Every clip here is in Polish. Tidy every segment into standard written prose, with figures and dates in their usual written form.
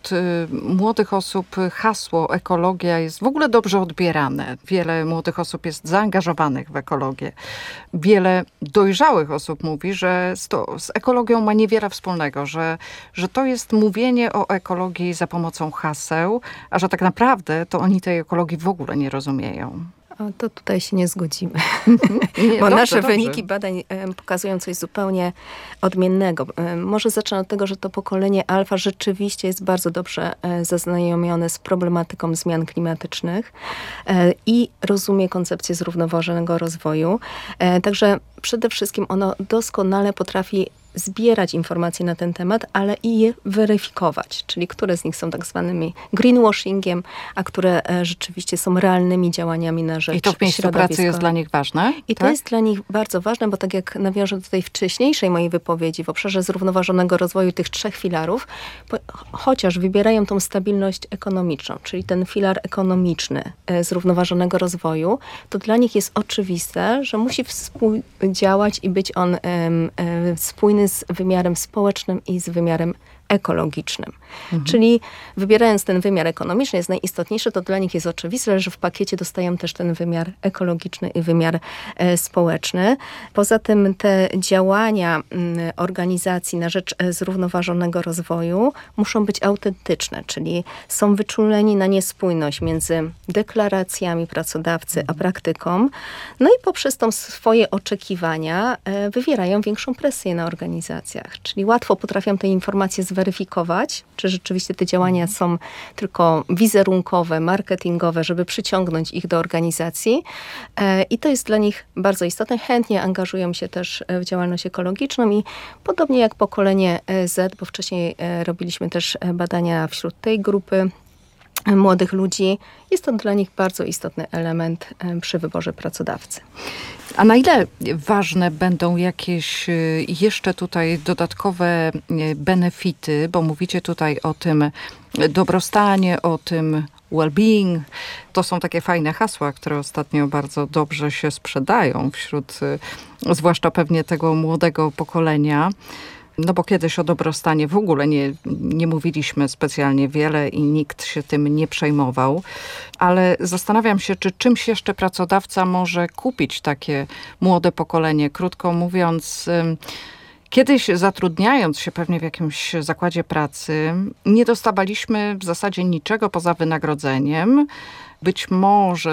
wśród młodych osób hasło ekologia jest w ogóle dobrze odbierane. Wiele młodych osób jest zaangażowanych w ekologię. Wiele dojrzałych osób mówi, że z ekologią ma niewiele wspólnego, że to jest mówienie o ekologii za pomocą haseł, a że tak naprawdę to oni tej ekologii w ogóle nie rozumieją. To tutaj się nie zgodzimy, Nie, bo dobrze, nasze dobrze. wyniki badań pokazują coś zupełnie odmiennego. Może zacznę od tego, że to pokolenie alfa rzeczywiście jest bardzo dobrze zaznajomione z problematyką zmian klimatycznych i rozumie koncepcję zrównoważonego rozwoju. Także przede wszystkim ono doskonale potrafi zbierać informacje na ten temat, ale i je weryfikować, czyli które z nich są tak zwanymi greenwashingiem, a które rzeczywiście są realnymi działaniami na rzecz I to w miejscu pracy jest dla nich ważne? I to jest dla nich bardzo ważne, bo tak jak nawiążę do tej wcześniejszej mojej wypowiedzi w obszarze zrównoważonego rozwoju tych 3 filarów, chociaż wybierają tą stabilność ekonomiczną, czyli ten filar ekonomiczny zrównoważonego rozwoju, to dla nich jest oczywiste, że musi współdziałać i być on spójny z wymiarem społecznym i z wymiarem ekologicznym. Czyli wybierając ten wymiar ekonomiczny jest najistotniejszy, to dla nich jest oczywiste, że w pakiecie dostają też ten wymiar ekologiczny i wymiar społeczny. Poza tym te działania organizacji na rzecz zrównoważonego rozwoju muszą być autentyczne, czyli są wyczuleni na niespójność między deklaracjami pracodawcy a praktyką, no i poprzez tą swoje oczekiwania wywierają większą presję na organizacjach, czyli łatwo potrafią te informacje zweryfikować, czy rzeczywiście te działania są tylko wizerunkowe, marketingowe, żeby przyciągnąć ich do organizacji. I to jest dla nich bardzo istotne. Chętnie angażują się też w działalność ekologiczną i podobnie jak pokolenie Z, bo wcześniej robiliśmy też badania wśród tej grupy młodych ludzi, jest to dla nich bardzo istotny element przy wyborze pracodawcy. A na ile ważne będą jakieś jeszcze tutaj dodatkowe benefity, bo mówicie tutaj o tym dobrostanie, o tym well-being. To są takie fajne hasła, które ostatnio bardzo dobrze się sprzedają wśród zwłaszcza pewnie tego młodego pokolenia. No bo kiedyś o dobrostanie w ogóle nie mówiliśmy specjalnie wiele i nikt się tym nie przejmował. Ale zastanawiam się, czy czymś jeszcze pracodawca może kupić takie młode pokolenie. Krótko mówiąc, kiedyś zatrudniając się pewnie w jakimś zakładzie pracy, nie dostawaliśmy w zasadzie niczego poza wynagrodzeniem. Być może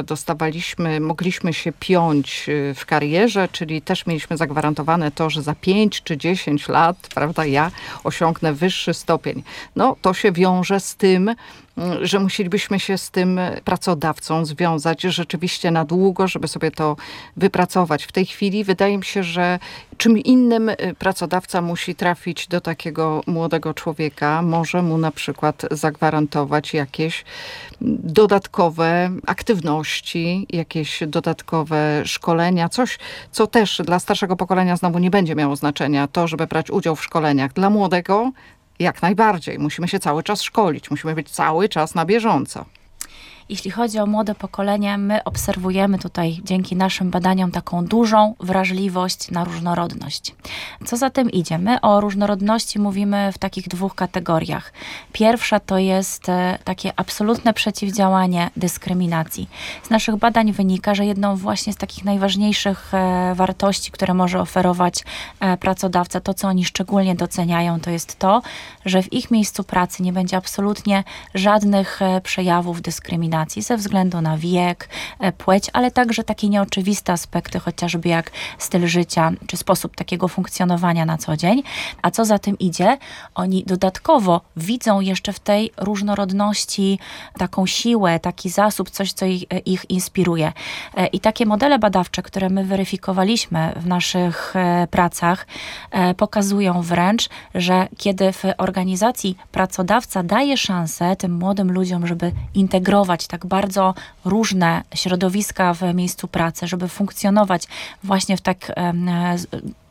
mogliśmy się piąć w karierze, czyli też mieliśmy zagwarantowane to, że za 5 czy 10 lat, prawda, ja osiągnę wyższy stopień. No, to się wiąże z tym, że musielibyśmy się z tym pracodawcą związać rzeczywiście na długo, żeby sobie to wypracować. W tej chwili wydaje mi się, że czym innym pracodawca musi trafić do takiego młodego człowieka. Może mu na przykład zagwarantować jakieś dodatkowe aktywności, jakieś dodatkowe szkolenia, coś, co też dla starszego pokolenia znowu nie będzie miało znaczenia, to, żeby brać udział w szkoleniach. Dla młodego jak najbardziej. Musimy się cały czas szkolić, musimy być cały czas na bieżąco. Jeśli chodzi o młode pokolenie, my obserwujemy tutaj dzięki naszym badaniom taką dużą wrażliwość na różnorodność. Co za tym idzie? My o różnorodności mówimy w takich 2 kategoriach. Pierwsza to jest takie absolutne przeciwdziałanie dyskryminacji. Z naszych badań wynika, że jedną właśnie z takich najważniejszych wartości, które może oferować pracodawca, to co oni szczególnie doceniają, to jest to, że w ich miejscu pracy nie będzie absolutnie żadnych przejawów dyskryminacji ze względu na wiek, płeć, ale także takie nieoczywiste aspekty, chociażby jak styl życia, czy sposób takiego funkcjonowania na co dzień. A co za tym idzie? Oni dodatkowo widzą jeszcze w tej różnorodności taką siłę, taki zasób, coś, co ich inspiruje. I takie modele badawcze, które my weryfikowaliśmy w naszych pracach, pokazują wręcz, że kiedy w organizacji pracodawca daje szansę tym młodym ludziom, żeby integrować tak bardzo różne środowiska w miejscu pracy, żeby funkcjonować właśnie w tak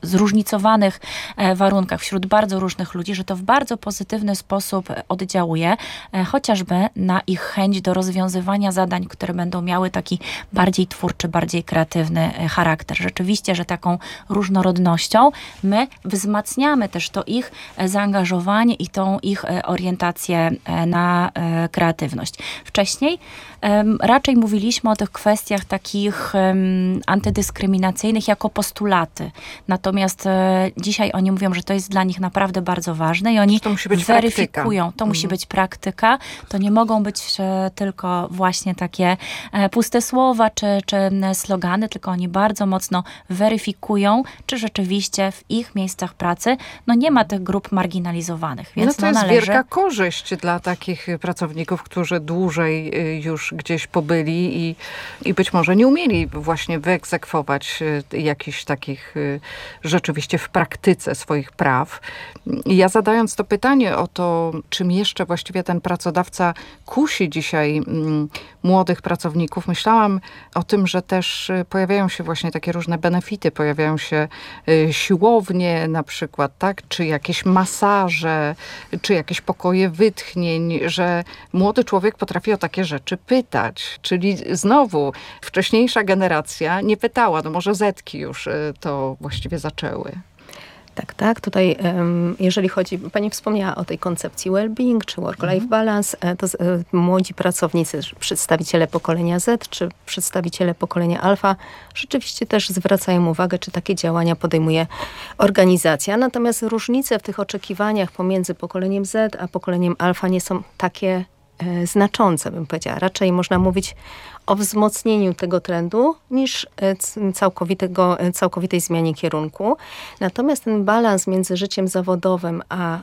zróżnicowanych warunkach, wśród bardzo różnych ludzi, że to w bardzo pozytywny sposób oddziałuje, chociażby na ich chęć do rozwiązywania zadań, które będą miały taki bardziej twórczy, bardziej kreatywny charakter. Rzeczywiście, że taką różnorodnością my wzmacniamy też to ich zaangażowanie i tą ich orientację na kreatywność. Wcześniej raczej mówiliśmy o tych kwestiach takich antydyskryminacyjnych jako postulaty. Natomiast dzisiaj oni mówią, że to jest dla nich naprawdę bardzo ważne i oni to musi być weryfikują. praktyka. To musi być praktyka. To nie mogą być tylko właśnie takie puste słowa czy slogany, tylko oni bardzo mocno weryfikują, czy rzeczywiście w ich miejscach pracy nie ma tych grup marginalizowanych. Więc to jest należy... wielka korzyść dla takich pracowników, którzy dłużej już gdzieś pobyli i być może nie umieli właśnie wyegzekwować jakichś takich rzeczywiście w praktyce swoich praw. I ja zadając to pytanie o to, czym jeszcze właściwie ten pracodawca kusi dzisiaj młodych pracowników, myślałam o tym, że też pojawiają się właśnie takie różne benefity, pojawiają się siłownie na przykład, tak? Czy jakieś masaże, czy jakieś pokoje wytchnień, że młody człowiek potrafi o takie rzeczy pytać. Czyli znowu wcześniejsza generacja nie pytała, może Zetki już to właściwie zaczęły. Tak. Tutaj, jeżeli chodzi, pani wspomniała o tej koncepcji well-being, czy work-life balance, to młodzi pracownicy, przedstawiciele pokolenia Z, czy przedstawiciele pokolenia alfa, rzeczywiście też zwracają uwagę, czy takie działania podejmuje organizacja. Natomiast różnice w tych oczekiwaniach pomiędzy pokoleniem Z a pokoleniem alfa nie są takie znaczące, bym powiedziała. Raczej można mówić o wzmocnieniu tego trendu niż całkowitej zmianie kierunku. Natomiast ten balans między życiem zawodowym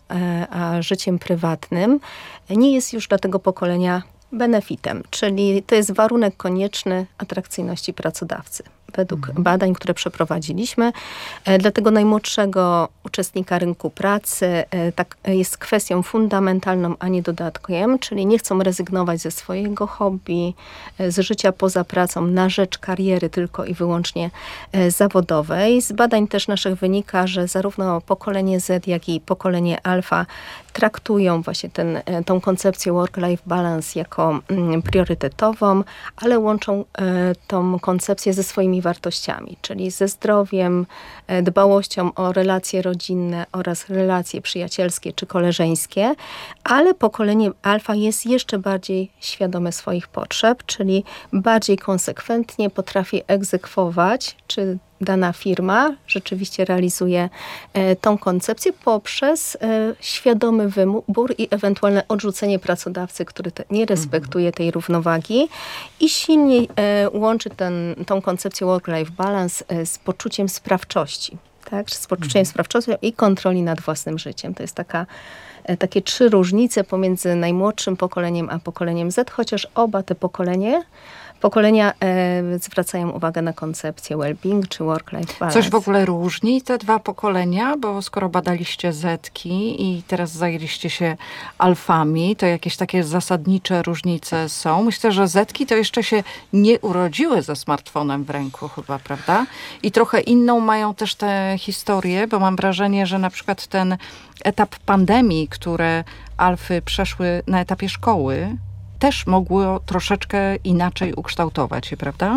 a życiem prywatnym nie jest już dla tego pokolenia benefitem, czyli to jest warunek konieczny atrakcyjności pracodawcy. Według badań, które przeprowadziliśmy, dla tego najmłodszego uczestnika rynku pracy tak jest kwestią fundamentalną, a nie dodatkiem, czyli nie chcą rezygnować ze swojego hobby, z życia poza pracą na rzecz kariery tylko i wyłącznie zawodowej. Z badań też naszych wynika, że zarówno pokolenie Z, jak i pokolenie alfa traktują właśnie tą koncepcję work-life balance jako priorytetową, ale łączą tą koncepcję ze swoimi wartościami, czyli ze zdrowiem, dbałością o relacje rodzinne oraz relacje przyjacielskie czy koleżeńskie, ale pokolenie alfa jest jeszcze bardziej świadome swoich potrzeb, czyli bardziej konsekwentnie potrafi egzekwować, czy dana firma rzeczywiście realizuje tą koncepcję poprzez świadomy wybór i ewentualne odrzucenie pracodawcy, który nie respektuje tej równowagi i silniej łączy tą koncepcję work-life balance z poczuciem sprawczości. Tak? Z poczuciem sprawczości i kontroli nad własnym życiem. To jest takie 3 różnice pomiędzy najmłodszym pokoleniem a pokoleniem Z, chociaż oba te pokolenia zwracają uwagę na koncepcję well-being czy work-life balance. Coś w ogóle różni te 2 pokolenia? Bo skoro badaliście Zetki i teraz zajęliście się alfami, to jakieś takie zasadnicze różnice są. Myślę, że Zetki to jeszcze się nie urodziły ze smartfonem w ręku chyba, prawda? I trochę inną mają też tę historię, bo mam wrażenie, że na przykład ten etap pandemii, które alfy przeszły na etapie szkoły, też mogło troszeczkę inaczej ukształtować je, prawda?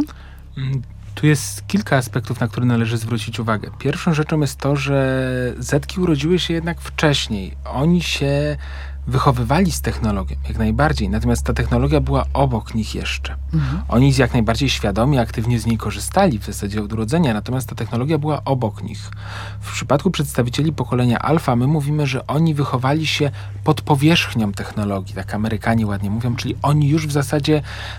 Tu jest kilka aspektów, na które należy zwrócić uwagę. Pierwszą rzeczą jest to, że Zetki urodziły się jednak wcześniej. Oni się wychowywali z technologią, jak najbardziej. Natomiast ta technologia była obok nich jeszcze. Oni jak najbardziej świadomie, aktywnie z niej korzystali w zasadzie od urodzenia, natomiast ta technologia była obok nich. W przypadku przedstawicieli pokolenia alfa my mówimy, że oni wychowali się pod powierzchnią technologii, tak Amerykanie ładnie mówią, czyli oni już w zasadzie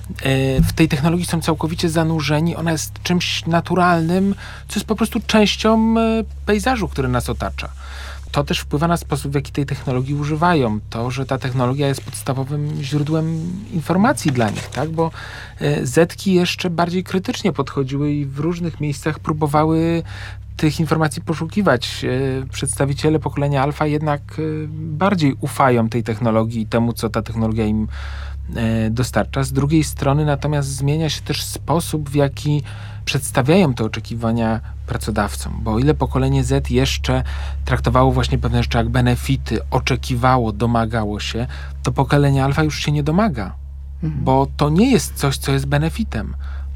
w tej technologii są całkowicie zanurzeni, ona jest czymś naturalnym, co jest po prostu częścią pejzażu, który nas otacza. To też wpływa na sposób, w jaki tej technologii używają. To, że ta technologia jest podstawowym źródłem informacji dla nich, tak? Bo Zetki jeszcze bardziej krytycznie podchodziły i w różnych miejscach próbowały tych informacji poszukiwać. Przedstawiciele pokolenia alfa jednak bardziej ufają tej technologii i temu, co ta technologia im dostarcza. Z drugiej strony natomiast zmienia się też sposób, w jaki przedstawiają te oczekiwania pracodawcom, bo o ile pokolenie Z jeszcze traktowało właśnie pewne rzeczy jak benefity, oczekiwało, domagało się, to pokolenie Alfa już się nie domaga, bo to nie jest coś, co jest benefitem.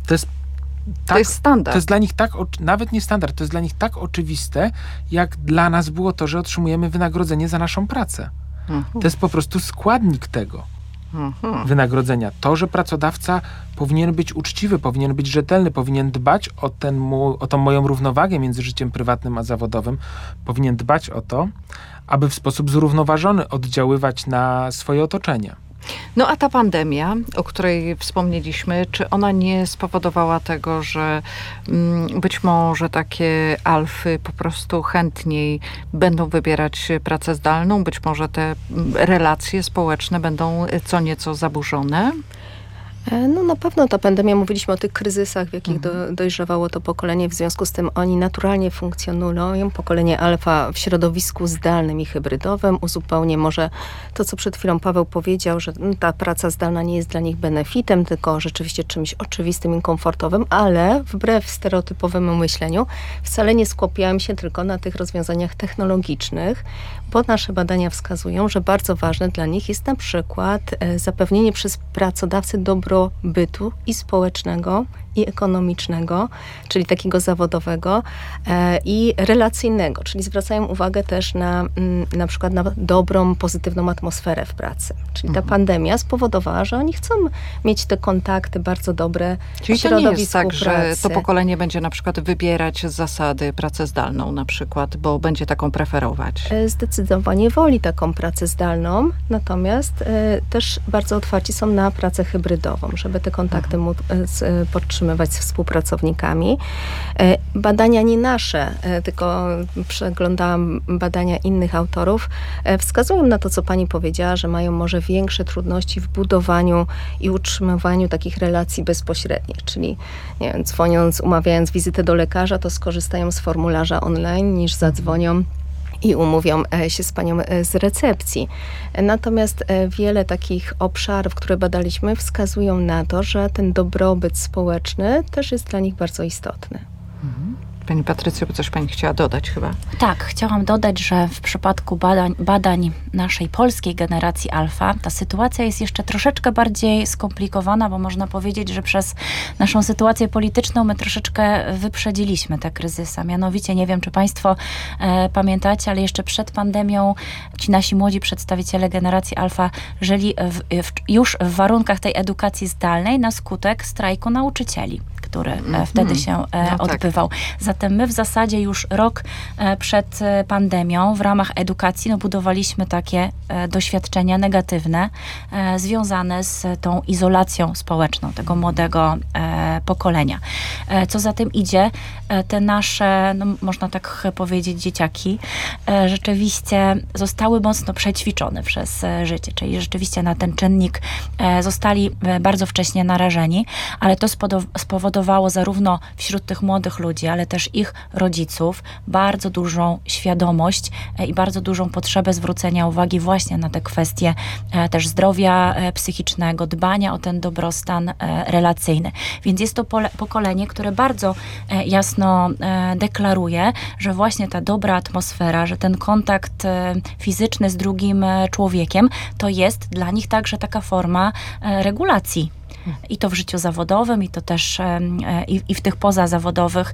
To jest standard. To jest dla nich nawet nie standard, to jest dla nich tak oczywiste, jak dla nas było to, że otrzymujemy wynagrodzenie za naszą pracę. To jest po prostu składnik tego wynagrodzenia. To, że pracodawca powinien być uczciwy, powinien być rzetelny, powinien dbać o tą moją równowagę między życiem prywatnym a zawodowym, powinien dbać o to, aby w sposób zrównoważony oddziaływać na swoje otoczenie. No a ta pandemia, o której wspomnieliśmy, czy ona nie spowodowała tego, że być może takie alfy po prostu chętniej będą wybierać pracę zdalną, być może te relacje społeczne będą co nieco zaburzone? No na pewno ta pandemia, mówiliśmy o tych kryzysach, w jakich dojrzewało to pokolenie, w związku z tym oni naturalnie funkcjonują. Pokolenie alfa w środowisku zdalnym i hybrydowym uzupełni może to, co przed chwilą Paweł powiedział, że ta praca zdalna nie jest dla nich benefitem, tylko rzeczywiście czymś oczywistym i komfortowym, ale wbrew stereotypowemu myśleniu wcale nie skupiałem się tylko na tych rozwiązaniach technologicznych, bo nasze badania wskazują, że bardzo ważne dla nich jest na przykład zapewnienie przez pracodawcę dobrobytu i społecznego, i ekonomicznego, czyli takiego zawodowego i relacyjnego, czyli zwracają uwagę też na przykład na dobrą, pozytywną atmosferę w pracy. Czyli ta pandemia spowodowała, że oni chcą mieć te kontakty bardzo dobre w środowisku to nie jest tak, pracy. że to pokolenie będzie na przykład wybierać z zasady pracę zdalną na przykład, bo będzie taką preferować? Zdecydowanie woli taką pracę zdalną, natomiast też bardzo otwarci są na pracę hybrydową, żeby te kontakty móc podtrzymywać z współpracownikami. Badania nie nasze, tylko przeglądałam badania innych autorów, wskazują na to, co pani powiedziała, że mają może większe trudności w budowaniu i utrzymywaniu takich relacji bezpośrednich, czyli nie wiem, dzwoniąc, umawiając wizytę do lekarza, to skorzystają z formularza online, niż zadzwonią i umówią się z panią z recepcji. Natomiast wiele takich obszarów, które badaliśmy, wskazują na to, że ten dobrobyt społeczny też jest dla nich bardzo istotny. Pani Patrycjo, by coś pani chciała dodać chyba? Tak, chciałam dodać, że w przypadku badań naszej polskiej generacji alfa, ta sytuacja jest jeszcze troszeczkę bardziej skomplikowana, bo można powiedzieć, że przez naszą sytuację polityczną my troszeczkę wyprzedziliśmy te kryzysy. Mianowicie, nie wiem, czy państwo pamiętacie, ale jeszcze przed pandemią ci nasi młodzi przedstawiciele generacji alfa żyli już w warunkach tej edukacji zdalnej na skutek strajku nauczycieli, który wtedy się odbywał. Zatem my w zasadzie już rok przed pandemią w ramach edukacji budowaliśmy takie doświadczenia negatywne związane z tą izolacją społeczną tego młodego pokolenia. Co za tym idzie, te nasze, można tak powiedzieć, dzieciaki rzeczywiście zostały mocno przećwiczone przez życie, czyli rzeczywiście na ten czynnik zostali bardzo wcześnie narażeni, ale to spowodowało zarówno wśród tych młodych ludzi, ale też ich rodziców bardzo dużą świadomość i bardzo dużą potrzebę zwrócenia uwagi właśnie na te kwestie też zdrowia psychicznego, dbania o ten dobrostan relacyjny. Więc jest to pokolenie, które bardzo jasno deklaruje, że właśnie ta dobra atmosfera, że ten kontakt fizyczny z drugim człowiekiem, to jest dla nich także taka forma regulacji. I to w życiu zawodowym, i to też i w tych pozazawodowych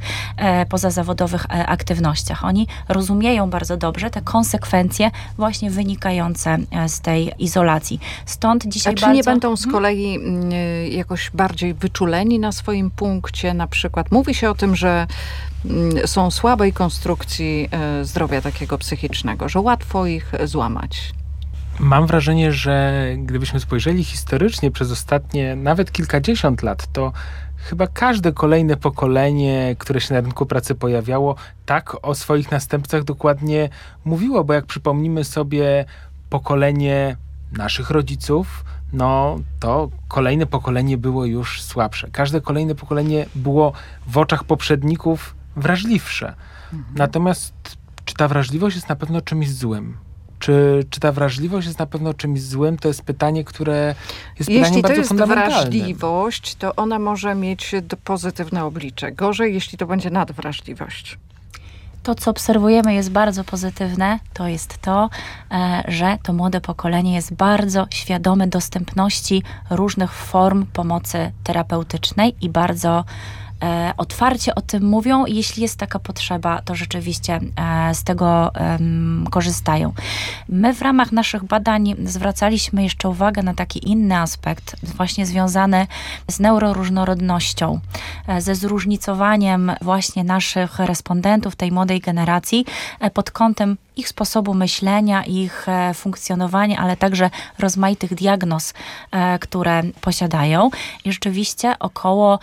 aktywnościach. Oni rozumieją bardzo dobrze te konsekwencje właśnie wynikające z tej izolacji. Stąd dzisiaj czy nie będą z kolei jakoś bardziej wyczuleni na swoim punkcie? Na przykład mówi się o tym, że są słabej konstrukcji zdrowia takiego psychicznego, że łatwo ich złamać. Mam wrażenie, że gdybyśmy spojrzeli historycznie przez ostatnie nawet kilkadziesiąt lat, to chyba każde kolejne pokolenie, które się na rynku pracy pojawiało, tak o swoich następcach dokładnie mówiło, bo jak przypomnimy sobie pokolenie naszych rodziców, to kolejne pokolenie było już słabsze. Każde kolejne pokolenie było w oczach poprzedników wrażliwsze. Natomiast czy ta wrażliwość jest na pewno czymś złym? Czy ta wrażliwość jest na pewno czymś złym? To jest pytanie, które jest pytaniem Jeśli to bardzo jest fundamentalnym. wrażliwość, to ona może mieć pozytywne oblicze. Gorzej, jeśli to będzie nadwrażliwość. To, co obserwujemy, jest bardzo pozytywne. To jest to, że to młode pokolenie jest bardzo świadome dostępności różnych form pomocy terapeutycznej i bardzo otwarcie o tym mówią. Jeśli jest taka potrzeba, to rzeczywiście z tego korzystają. My w ramach naszych badań zwracaliśmy jeszcze uwagę na taki inny aspekt, właśnie związany z neuroróżnorodnością, ze zróżnicowaniem właśnie naszych respondentów, tej młodej generacji pod kątem ich sposobu myślenia, ich funkcjonowania, ale także rozmaitych diagnoz, które posiadają. I rzeczywiście około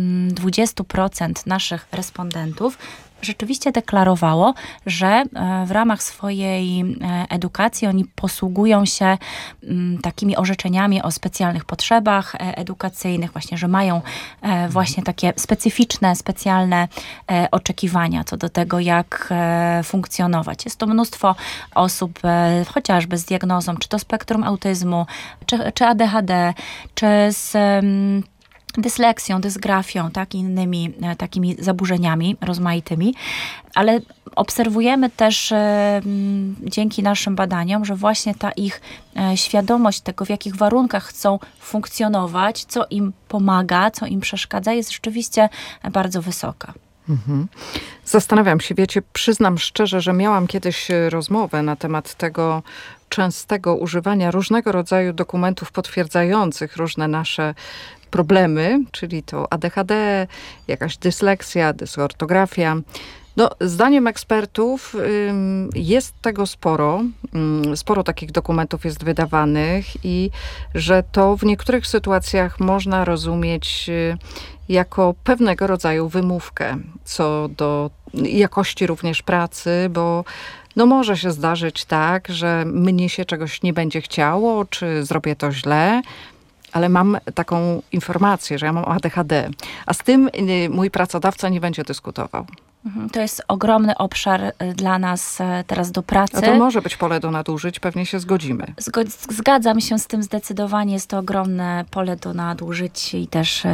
20% naszych respondentów rzeczywiście deklarowało, że w ramach swojej edukacji oni posługują się takimi orzeczeniami o specjalnych potrzebach edukacyjnych, właśnie, że mają właśnie takie specyficzne, specjalne oczekiwania co do tego, jak funkcjonować. Jest to mnóstwo osób chociażby z diagnozą, czy to spektrum autyzmu, czy ADHD, czy z dysleksją, dysgrafią, tak, i innymi takimi zaburzeniami rozmaitymi, ale obserwujemy też dzięki naszym badaniom, że właśnie ta ich świadomość tego, w jakich warunkach chcą funkcjonować, co im pomaga, co im przeszkadza, jest rzeczywiście bardzo wysoka. Zastanawiam się, wiecie, przyznam szczerze, że miałam kiedyś rozmowę na temat tego częstego używania różnego rodzaju dokumentów potwierdzających różne nasze problemy, czyli to ADHD, jakaś dysleksja, dysortografia. No, zdaniem ekspertów jest tego sporo. Sporo takich dokumentów jest wydawanych i że to w niektórych sytuacjach można rozumieć jako pewnego rodzaju wymówkę co do jakości również pracy, bo no może się zdarzyć tak, że mnie się czegoś nie będzie chciało, czy zrobię to źle, ale mam taką informację, że ja mam ADHD, a z tym mój pracodawca nie będzie dyskutował. To jest ogromny obszar dla nas teraz do pracy. A to może być pole do nadużyć, pewnie się zgodzimy. Zgadzam się z tym zdecydowanie. Jest to ogromne pole do nadużyć i też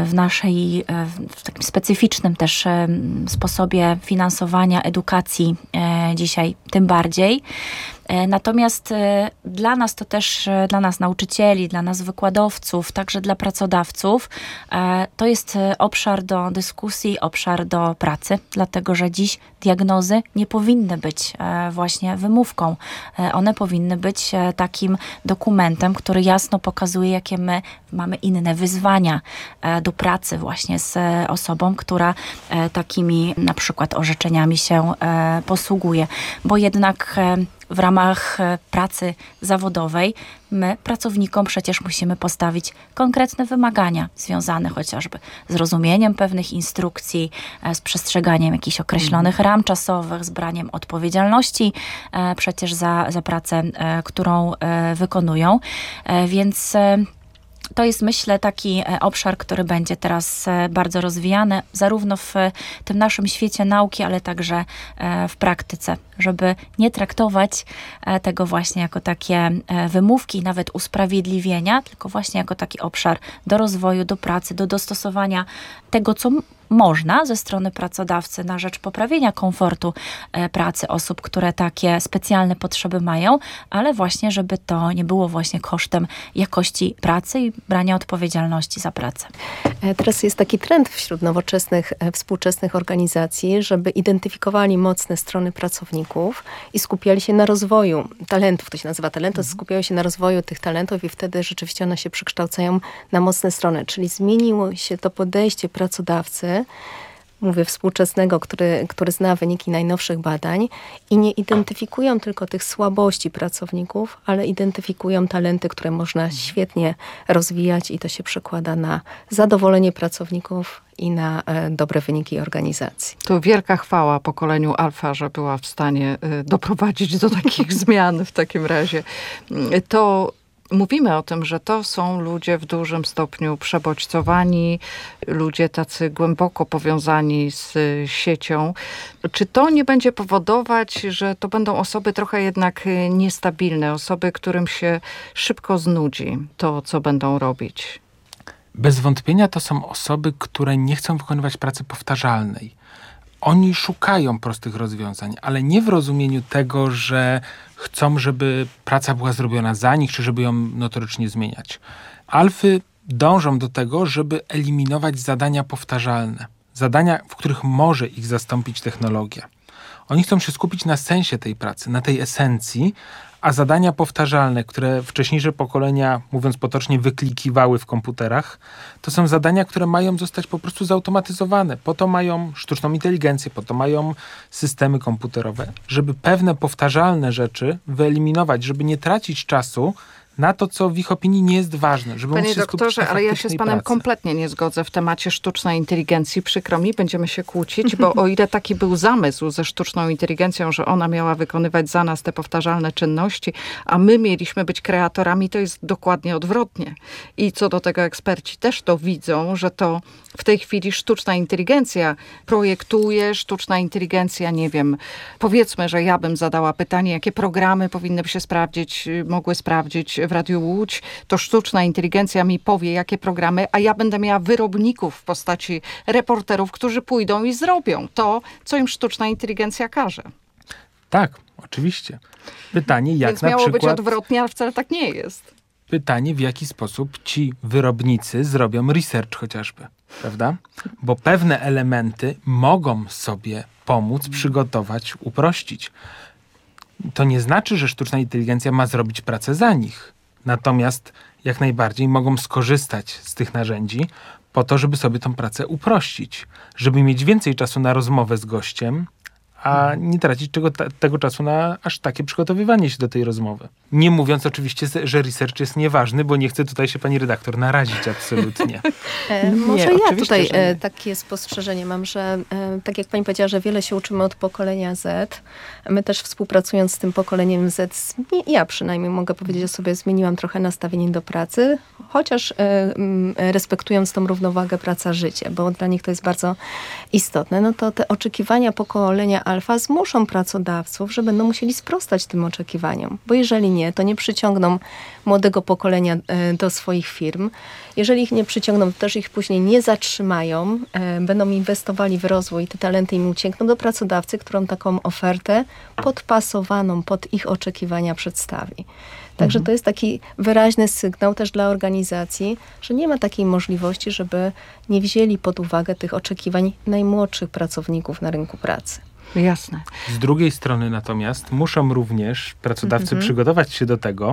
w takim specyficznym też sposobie finansowania edukacji dzisiaj tym bardziej. Natomiast dla nas to też, dla nas nauczycieli, dla nas wykładowców, także dla pracodawców, to jest obszar do dyskusji, obszar do pracy, dlatego że dziś diagnozy nie powinny być właśnie wymówką. One powinny być takim dokumentem, który jasno pokazuje, jakie my mamy inne wyzwania do pracy właśnie z osobą, która takimi na przykład orzeczeniami się posługuje. Bo jednak w ramach pracy zawodowej my pracownikom przecież musimy postawić konkretne wymagania związane chociażby z rozumieniem pewnych instrukcji, z przestrzeganiem jakichś określonych ram czasowych, z braniem odpowiedzialności przecież za pracę, którą wykonują. Więc to jest, myślę, taki obszar, który będzie teraz bardzo rozwijany, zarówno w tym naszym świecie nauki, ale także w praktyce, żeby nie traktować tego właśnie jako takie wymówki, nawet usprawiedliwienia, tylko właśnie jako taki obszar do rozwoju, do pracy, do dostosowania tego, co można ze strony pracodawcy na rzecz poprawienia komfortu pracy osób, które takie specjalne potrzeby mają, ale właśnie, żeby to nie było właśnie kosztem jakości pracy i brania odpowiedzialności za pracę. Teraz jest taki trend wśród nowoczesnych, współczesnych organizacji, żeby identyfikowali mocne strony pracowników i skupiali się na rozwoju talentów. To się nazywa talent, skupiają się na rozwoju tych talentów i wtedy rzeczywiście one się przekształcają na mocne strony. Czyli zmieniło się to podejście pracodawcy, mówię współczesnego, który zna wyniki najnowszych badań i nie identyfikują tylko tych słabości pracowników, ale identyfikują talenty, które można świetnie rozwijać i to się przekłada na zadowolenie pracowników i na dobre wyniki organizacji. To wielka chwała pokoleniu alfa, że była w stanie doprowadzić do takich zmian w takim razie. To mówimy o tym, że to są ludzie w dużym stopniu przebodźcowani, ludzie tacy głęboko powiązani z siecią. Czy to nie będzie powodować, że to będą osoby trochę jednak niestabilne, osoby, którym się szybko znudzi to, co będą robić? Bez wątpienia to są osoby, które nie chcą wykonywać pracy powtarzalnej. Oni szukają prostych rozwiązań, ale nie w rozumieniu tego, że chcą, żeby praca była zrobiona za nich, czy żeby ją notorycznie zmieniać. Alfy dążą do tego, żeby eliminować zadania powtarzalne. Zadania, w których może ich zastąpić technologia. Oni chcą się skupić na sensie tej pracy, na tej esencji, a zadania powtarzalne, które wcześniejsze pokolenia, mówiąc potocznie, wyklikiwały w komputerach, to są zadania, które mają zostać po prostu zautomatyzowane. Po to mają sztuczną inteligencję, po to mają systemy komputerowe, żeby pewne powtarzalne rzeczy wyeliminować, żeby nie tracić czasu na to, co w ich opinii nie jest ważne. Żeby Panie się doktorze, ale ja się z panem pracy. kompletnie nie zgodzę w temacie sztucznej inteligencji. Przykro mi, będziemy się kłócić, bo o ile taki był zamysł ze sztuczną inteligencją, że ona miała wykonywać za nas te powtarzalne czynności, a my mieliśmy być kreatorami, to jest dokładnie odwrotnie. I co do tego eksperci też to widzą, że to w tej chwili sztuczna inteligencja projektuje, sztuczna inteligencja, nie wiem, powiedzmy, że ja bym zadała pytanie, jakie programy powinny się mogły sprawdzić w Radiu Łódź, to sztuczna inteligencja mi powie, jakie programy, a ja będę miała wyrobników w postaci reporterów, którzy pójdą i zrobią to, co im sztuczna inteligencja każe. Tak, oczywiście. Pytanie, jak Więc na miało przykład... być odwrotnie, ale wcale tak nie jest. Pytanie, w jaki sposób ci wyrobnicy zrobią research chociażby, prawda? Bo pewne elementy mogą sobie pomóc, przygotować, uprościć. To nie znaczy, że sztuczna inteligencja ma zrobić pracę za nich. Natomiast jak najbardziej mogą skorzystać z tych narzędzi po to, żeby sobie tą pracę uprościć. Żeby mieć więcej czasu na rozmowę z gościem, a nie tracić tego czasu na aż takie przygotowywanie się do tej rozmowy. Nie mówiąc oczywiście, że research jest nieważny, bo nie chcę tutaj się pani redaktor narazić absolutnie. Może ja oczywiście, tutaj że nie. takie spostrzeżenie mam, że tak jak pani powiedziała, że wiele się uczymy od pokolenia Z. My też współpracując z tym pokoleniem Z, ja przynajmniej mogę powiedzieć o sobie, zmieniłam trochę nastawienie do pracy, chociaż respektując tą równowagę praca-życie, bo dla nich to jest bardzo istotne. No to te oczekiwania pokolenia alfa zmuszą pracodawców, że będą musieli sprostać tym oczekiwaniom, bo jeżeli nie, to nie przyciągną młodego pokolenia do swoich firm. Jeżeli ich nie przyciągną, to też ich później nie zatrzymają, będą inwestowali w rozwój, te talenty im uciekną do pracodawcy, którą taką ofertę podpasowaną pod ich oczekiwania przedstawi. Także to jest taki wyraźny sygnał też dla organizacji, że nie ma takiej możliwości, żeby nie wzięli pod uwagę tych oczekiwań najmłodszych pracowników na rynku pracy. Jasne. Z drugiej strony natomiast muszą również pracodawcy przygotować się do tego,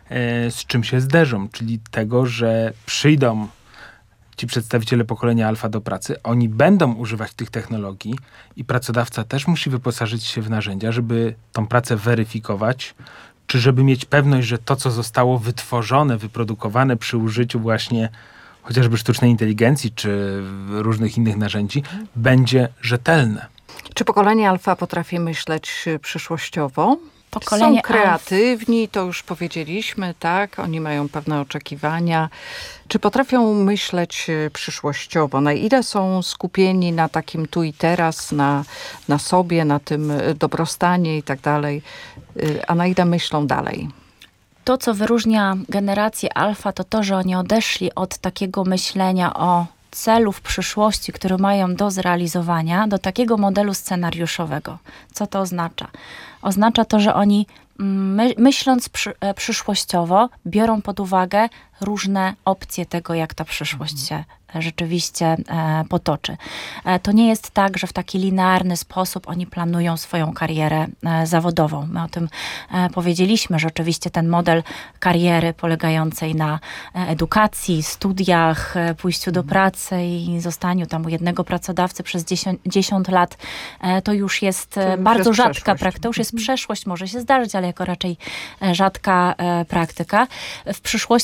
z czym się zderzą, czyli tego, że przyjdą ci przedstawiciele pokolenia alfa do pracy, oni będą używać tych technologii i pracodawca też musi wyposażyć się w narzędzia, żeby tą pracę weryfikować, czy żeby mieć pewność, że to, co zostało wytworzone, wyprodukowane przy użyciu właśnie chociażby sztucznej inteligencji, czy różnych innych narzędzi, będzie rzetelne. Czy pokolenie alfa potrafi myśleć przyszłościowo? Pokolenie Są kreatywni, to już powiedzieliśmy, tak? Oni mają pewne oczekiwania. Czy potrafią myśleć przyszłościowo? Na ile są skupieni na takim tu i teraz, na sobie, na tym dobrostanie i tak dalej, a na ile myślą dalej? To, co wyróżnia generację alfa, to to, że oni odeszli od takiego myślenia o celów przyszłości, które mają do zrealizowania, do takiego modelu scenariuszowego. Co to oznacza? Oznacza to, że oni myśląc przyszłościowo, biorą pod uwagę różne opcje tego, jak ta przyszłość się rzeczywiście potoczy. To nie jest tak, że w taki linearny sposób oni planują swoją karierę zawodową. My o tym powiedzieliśmy, że oczywiście ten model kariery polegającej na edukacji, studiach, pójściu do pracy i zostaniu tam u jednego pracodawcy przez 10 lat, to już jest bardzo rzadka praktyka. To już jest przeszłość, może się zdarzyć, ale jako raczej rzadka praktyka. W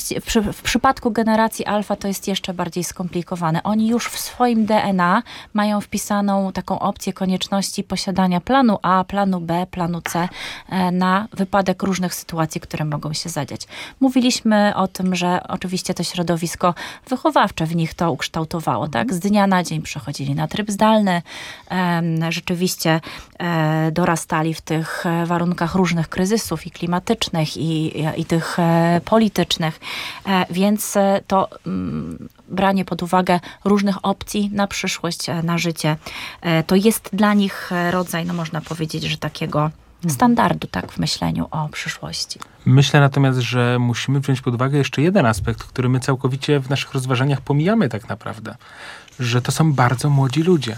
W przypadku generacji alfa to jest jeszcze bardziej skomplikowane. Oni już w swoim DNA mają wpisaną taką opcję konieczności posiadania planu A, planu B, planu C na wypadek różnych sytuacji, które mogą się zadziać. Mówiliśmy o tym, że oczywiście to środowisko wychowawcze w nich to ukształtowało, tak? Z dnia na dzień przechodzili na tryb zdalny, rzeczywiście dorastali w tych warunkach różnych kryzysów i klimatycznych, i tych politycznych, więc to branie pod uwagę różnych opcji na przyszłość, na życie, to jest dla nich rodzaj, no można powiedzieć, że takiego standardu, tak, w myśleniu o przyszłości. Myślę natomiast, że musimy wziąć pod uwagę jeszcze jeden aspekt, który my całkowicie w naszych rozważaniach pomijamy tak naprawdę, że to są bardzo młodzi ludzie.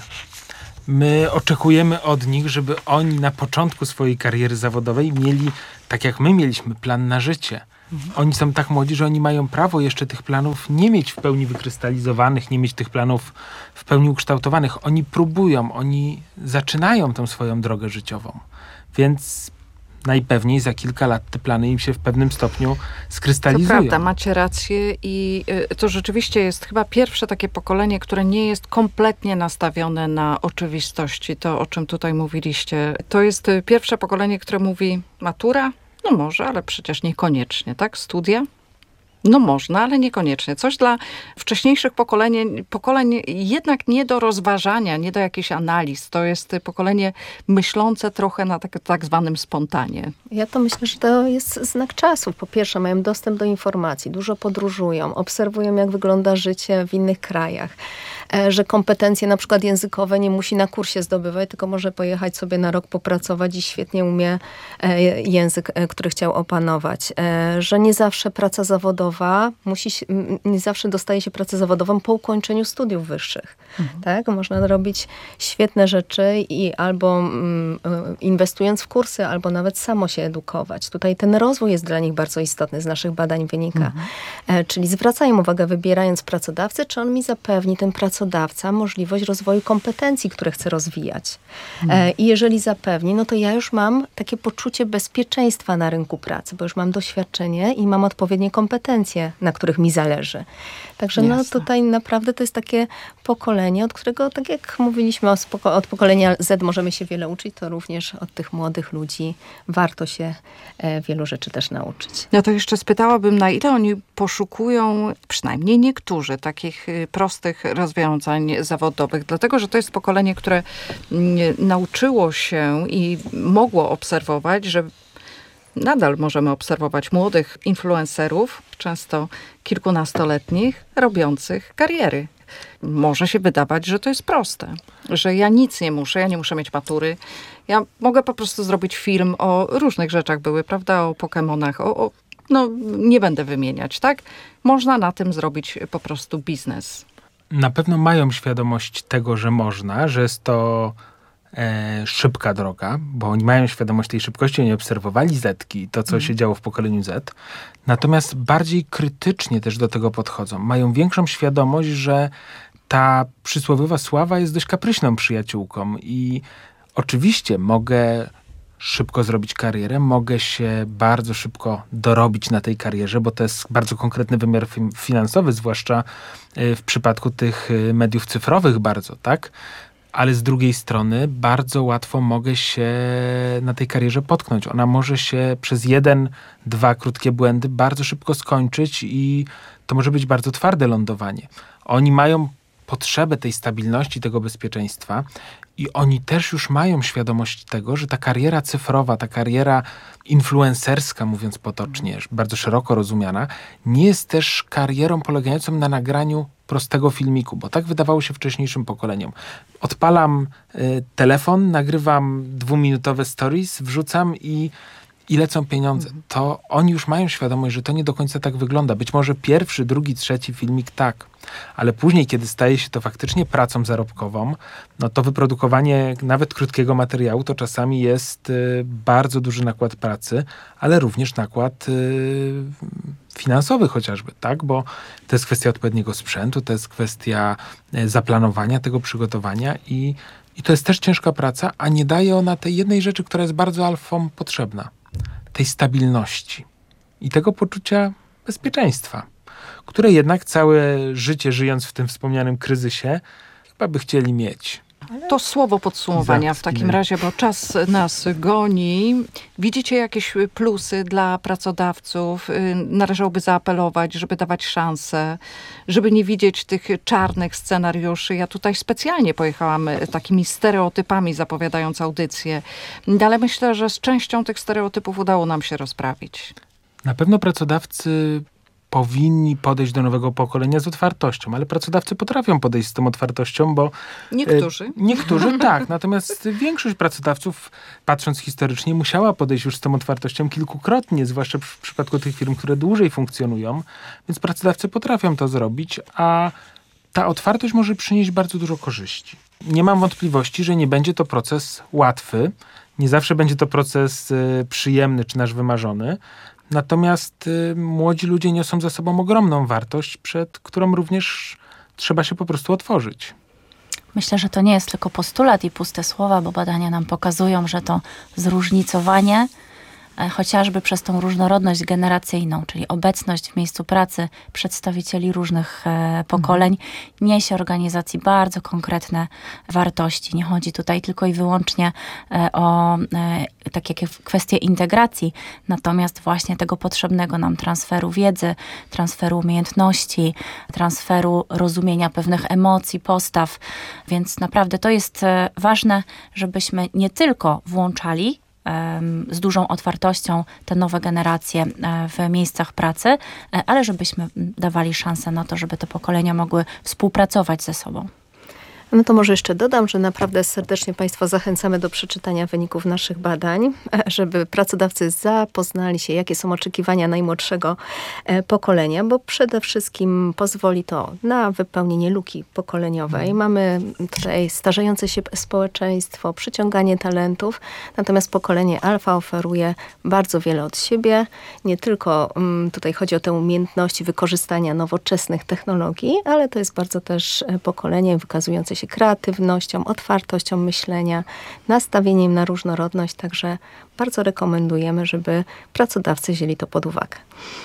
My oczekujemy od nich, żeby oni na początku swojej kariery zawodowej mieli, tak jak my mieliśmy, plan na życie. Oni są tak młodzi, że oni mają prawo jeszcze tych planów nie mieć w pełni wykrystalizowanych, nie mieć tych planów w pełni ukształtowanych. Oni próbują, oni zaczynają tą swoją drogę życiową. Więc najpewniej za kilka lat te plany im się w pewnym stopniu skrystalizują. To prawda, macie rację i to rzeczywiście jest chyba pierwsze takie pokolenie, które nie jest kompletnie nastawione na oczywistości, to o czym tutaj mówiliście. To jest pierwsze pokolenie, które mówi matura? No może, ale przecież niekoniecznie, tak? Studia? No można, ale niekoniecznie. Coś dla wcześniejszych pokoleń jednak nie do rozważania, nie do jakichś analiz. To jest pokolenie myślące trochę na tak zwanym spontanie. Ja to myślę, że to jest znak czasów. Po pierwsze, mają dostęp do informacji, dużo podróżują, obserwują, jak wygląda życie w innych krajach, że kompetencje na przykład językowe nie musi na kursie zdobywać, tylko może pojechać sobie na rok popracować i świetnie umie język, który chciał opanować. Że nie zawsze praca zawodowa nie zawsze dostaje się pracę zawodową po ukończeniu studiów wyższych. Tak? Można robić świetne rzeczy i albo inwestując w kursy, albo nawet samo się edukować. Tutaj ten rozwój jest dla nich bardzo istotny, z naszych badań wynika. Czyli zwracają uwagę, wybierając pracodawcę, czy on mi zapewni, ten pracodawca, możliwość rozwoju kompetencji, które chce rozwijać. I jeżeli zapewni, no to ja już mam takie poczucie bezpieczeństwa na rynku pracy, bo już mam doświadczenie i mam odpowiednie kompetencje, na których mi zależy. Także no tutaj naprawdę to jest takie pokolenie, od którego, tak jak mówiliśmy, od pokolenia Z możemy się wiele uczyć, to również od tych młodych ludzi warto się wielu rzeczy też nauczyć. No to jeszcze spytałabym, na ile oni poszukują, przynajmniej niektórzy, takich prostych rozwiązań zawodowych, dlatego, że to jest pokolenie, które nauczyło się i mogło obserwować, że nadal możemy obserwować młodych influencerów, często kilkunastoletnich, robiących kariery. Może się wydawać, że to jest proste, że ja nic nie muszę, ja nie muszę mieć matury. Ja mogę po prostu zrobić film o różnych rzeczach były, prawda, o Pokemonach, no nie będę wymieniać, tak? Można na tym zrobić po prostu biznes. Na pewno mają świadomość tego, że można, że jest to szybka droga, bo oni mają świadomość tej szybkości, oni obserwowali Zetki, to co się działo w pokoleniu Z, natomiast bardziej krytycznie też do tego podchodzą. Mają większą świadomość, że ta przysłowiowa sława jest dość kapryśną przyjaciółką i oczywiście mogę szybko zrobić karierę, mogę się bardzo szybko dorobić na tej karierze, bo to jest bardzo konkretny wymiar finansowy, zwłaszcza w przypadku tych mediów cyfrowych bardzo, tak? Ale z drugiej strony bardzo łatwo mogę się na tej karierze potknąć. Ona może się przez 1-2 krótkie błędy bardzo szybko skończyć i to może być bardzo twarde lądowanie. Oni mają potrzebę tej stabilności, tego bezpieczeństwa i oni też już mają świadomość tego, że ta kariera cyfrowa, ta kariera influencerska, mówiąc potocznie, bardzo szeroko rozumiana, nie jest też karierą polegającą na nagraniu prostego filmiku, bo tak wydawało się wcześniejszym pokoleniom. Odpalam telefon, nagrywam 2-minutowe stories, wrzucam i lecą pieniądze. To oni już mają świadomość, że to nie do końca tak wygląda. Być może pierwszy, drugi, trzeci filmik tak, ale później, kiedy staje się to faktycznie pracą zarobkową, no to wyprodukowanie nawet krótkiego materiału to czasami jest bardzo duży nakład pracy, ale również nakład finansowy chociażby, tak? Bo to jest kwestia odpowiedniego sprzętu, to jest kwestia zaplanowania tego przygotowania i to jest też ciężka praca, a nie daje ona tej jednej rzeczy, która jest bardzo alfom potrzebna. Tej stabilności i tego poczucia bezpieczeństwa. które jednak całe życie żyjąc w tym wspomnianym kryzysie, chyba by chcieli mieć. To słowo podsumowania w Zacki. takim razie, bo czas nas goni. Widzicie jakieś plusy dla pracodawców? Należałoby zaapelować, żeby dawać szansę, żeby nie widzieć tych czarnych scenariuszy. Ja tutaj specjalnie pojechałam takimi stereotypami, zapowiadając audycję, ale myślę, że z częścią tych stereotypów udało nam się rozprawić. Na pewno pracodawcy powinni podejść do nowego pokolenia z otwartością, ale pracodawcy potrafią podejść z tą otwartością, bo... Niektórzy tak, natomiast większość pracodawców, patrząc historycznie, musiała podejść już z tą otwartością kilkukrotnie, zwłaszcza w przypadku tych firm, które dłużej funkcjonują, więc pracodawcy potrafią to zrobić, a ta otwartość może przynieść bardzo dużo korzyści. Nie mam wątpliwości, że nie będzie to proces łatwy, nie zawsze będzie to proces przyjemny czy nasz wymarzony, natomiast młodzi ludzie niosą za sobą ogromną wartość, przed którą również trzeba się po prostu otworzyć. Myślę, że to nie jest tylko postulat i puste słowa, bo badania nam pokazują, że to zróżnicowanie, chociażby przez tą różnorodność generacyjną, czyli obecność w miejscu pracy przedstawicieli różnych pokoleń, niesie organizacji bardzo konkretne wartości. Nie chodzi tutaj tylko i wyłącznie o takie kwestie integracji, natomiast właśnie tego potrzebnego nam transferu wiedzy, transferu umiejętności, transferu rozumienia pewnych emocji, postaw. Więc naprawdę to jest ważne, żebyśmy nie tylko włączali z dużą otwartością te nowe generacje w miejscach pracy, ale żebyśmy dawali szansę na to, żeby te pokolenia mogły współpracować ze sobą. No to może jeszcze dodam, że naprawdę serdecznie Państwa zachęcamy do przeczytania wyników naszych badań, żeby pracodawcy zapoznali się, jakie są oczekiwania najmłodszego pokolenia, bo przede wszystkim pozwoli to na wypełnienie luki pokoleniowej. Mamy tutaj starzejące się społeczeństwo, przyciąganie talentów, natomiast pokolenie alfa oferuje bardzo wiele od siebie. Nie tylko tutaj chodzi o te umiejętności wykorzystania nowoczesnych technologii, ale to jest bardzo też pokolenie wykazujące się kreatywnością, otwartością myślenia, nastawieniem na różnorodność, także bardzo rekomendujemy, żeby pracodawcy wzięli to pod uwagę.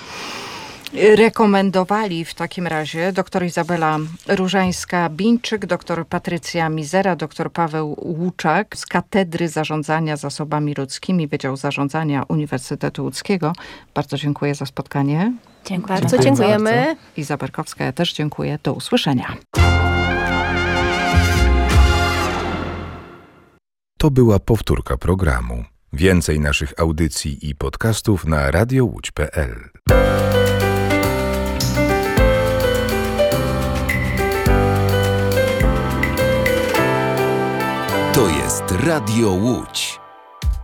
Rekomendowali w takim razie dr Izabela Różańska-Bińczyk, dr Patrycja Mizera, dr Paweł Łuczak z Katedry Zarządzania Zasobami Ludzkimi, Wydział Zarządzania Uniwersytetu Łódzkiego. Bardzo dziękuję za spotkanie. Dziękuję. Bardzo dziękujemy. Iza Berkowska, ja też dziękuję. Do usłyszenia. To była powtórka programu. Więcej naszych audycji i podcastów na radiołódź.pl. To jest Radio Łódź.